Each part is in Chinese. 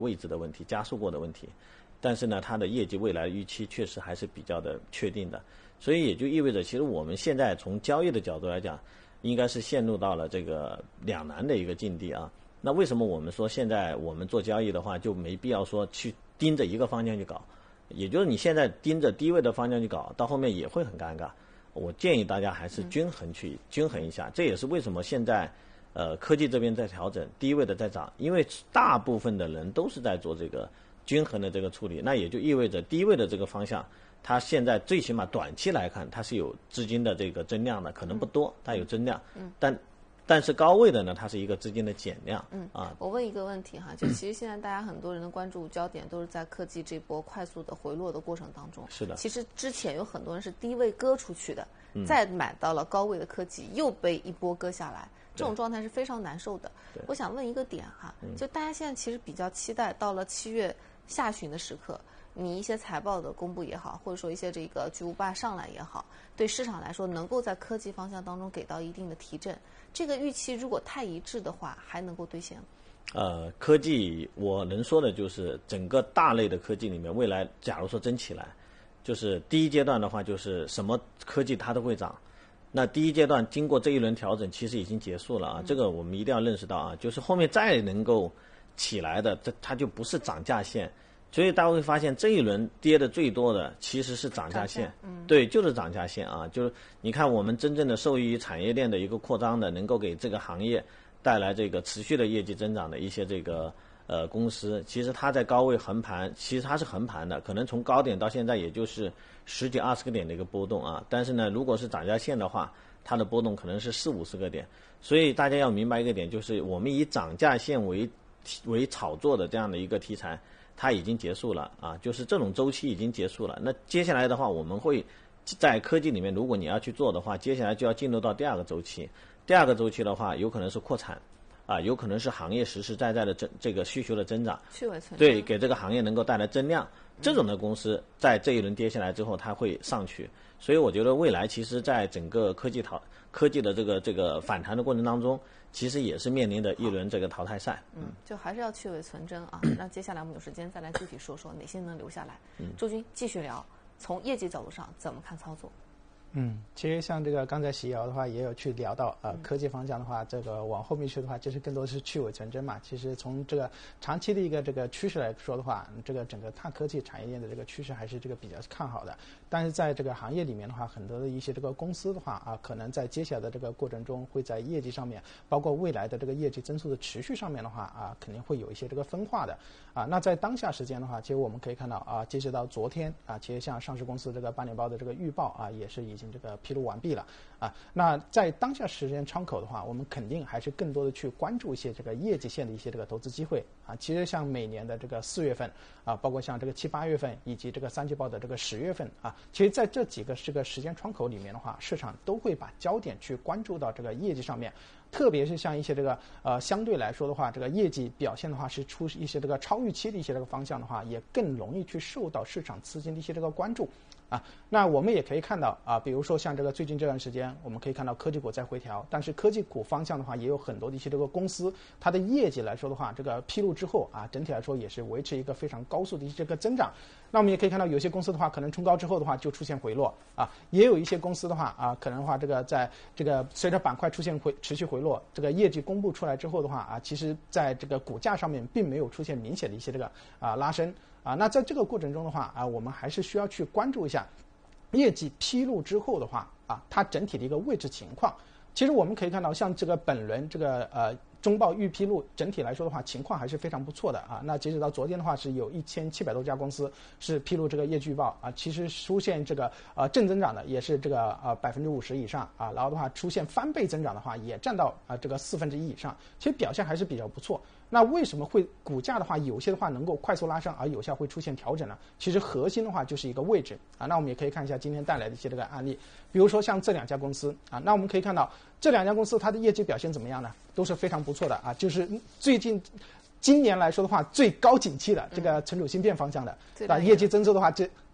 位置的问题、加速过的问题，但是呢，它的业绩未来预期确实还是比较的确定的，所以也就意味着，其实我们现在从交易的角度来讲，应该是陷入到了这个两难的一个境地啊。那为什么我们说现在我们做交易的话，就没必要说去盯着一个方向去搞？也就是你现在盯着低位的方向去搞，到后面也会很尴尬。我建议大家还是均衡一下，这也是为什么现在科技这边在调整，低位的在涨，因为大部分的人都是在做这个均衡的这个处理，那也就意味着低位的这个方向，它现在最起码短期来看，它是有资金的这个增量的，可能不多，它有增量，但是高位的呢，它是一个资金的减量。 我问一个问题哈，就其实现在大家很多人的关注焦点都是在科技这波快速的回落的过程当中。 是的。 其实之前有很多人是低位割出去的，再买到了高位的科技，又被一波割下来，这种状态是非常难受的。我想问一个点哈，就大家现在其实比较期待到了7月下旬的时刻，你一些财报的公布也好，或者说一些这个巨无霸上来也好，对市场来说能够在科技方向当中给到一定的提振，这个预期如果太一致的话，还能够兑现吗？ 科技我能说的就是整个大类的科技里面，未来假如说真起来，就是第一阶段的话，就是什么科技它都会涨。那第一阶段经过这一轮调整，其实已经结束了啊，这个我们一定要认识到啊，就是后面再能够起来的，它就不是涨价线。所以大家会发现这一轮跌的最多的其实是涨价线，对，就是涨价线啊，就是你看我们真正的受益于产业链的一个扩张的，能够给这个行业带来这个持续的业绩增长的一些这个公司，其实它在高位横盘，其实它是横盘的，可能从高点到现在也就是10几20个点的一个波动啊，但是呢，如果是涨价线的话，它的波动可能是40、50个点，所以大家要明白一个点，就是我们以涨价线为炒作的这样的一个题材，它已经结束了啊，就是这种周期已经结束了。那接下来的话，我们会在科技里面，如果你要去做的话，接下来就要进入到第二个周期。第二个周期的话，有可能是扩产，有可能是行业实实在在的这个需求的增长，对，给这个行业能够带来增量。这种的公司在这一轮跌下来之后，它会上去。所以我觉得未来其实在整个科技的这个反弹的过程当中，其实也是面临的一轮这个淘汰赛。 就还是要去伪存真啊。那接下来我们有时间再来具体说说哪些能留下来。周军继续聊，从业绩角度上怎么看操作？ 其实像这个刚才席瑶的话也有去聊到，科技方向的话，这个往后面去的话，就是更多是去伪存真嘛。其实从这个长期的一个这个趋势来说的话，这个整个大科技产业链的这个趋势还是这个比较看好的。但是在这个行业里面的话，很多的一些这个公司的话可能在接下来的这个过程中，会在业绩上面，包括未来的这个业绩增速的持续上面的话肯定会有一些这个分化的那在当下时间的话，其实我们可以看到截止到昨天其实像上市公司这个8年报的这个预报也是已经这个披露完毕了那在当下时间窗口的话，我们肯定还是更多的去关注一些这个业绩线的一些这个投资机会其实像每年的这个4月份包括像这个7、8月份以及这个3季报的这个10月份其实在这几个这个时间窗口里面的话，市场都会把焦点去关注到这个业绩上面，特别是像一些这个相对来说的话，这个业绩表现的话是出一些这个超预期的一些这个方向的话，也更容易去受到市场资金的一些这个关注那我们也可以看到比如说像这个最近这段时间，我们可以看到科技股在回调，但是科技股方向的话，也有很多的一些这个公司，它的业绩来说的话，这个披露之后整体来说也是维持一个非常高速的一些这个增长。那我们也可以看到，有些公司的话，可能冲高之后的话就出现回落也有一些公司的话可能的话这个在这个随着板块出现持续回落，这个业绩公布出来之后的话其实在这个股价上面并没有出现明显的一些这个拉升那在这个过程中的话我们还是需要去关注一下业绩披露之后的话它整体的一个位置情况。其实我们可以看到，像这个本轮这个中报预披露整体来说的话，情况还是非常不错的那截止到昨天的话，是有1700多家公司是披露这个业绩预报其实出现这个正增长的也是这个50%以上然后的话出现翻倍增长的话也占到这个1/4以上，其实表现还是比较不错。那为什么会股价的话有些的话能够快速拉升，而有些会出现调整呢？其实核心的话就是一个位置那我们也可以看一下今天带来的一些这个案例，比如说像这2家公司那我们可以看到这2家公司它的业绩表现怎么样呢？都是非常不错的就是最近今年来说的话最高景气的这个存储芯片方向的业绩增速的话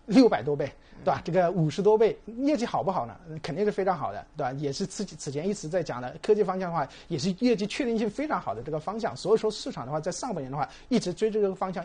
600多倍，对吧？这个50多倍，业绩好不好呢？肯定是非常好的，对吧？也是此前一直在讲的科技方向的话，也是业绩确定性非常好的这个方向。所以说市场的话，在上半年的话，一直追这个方向。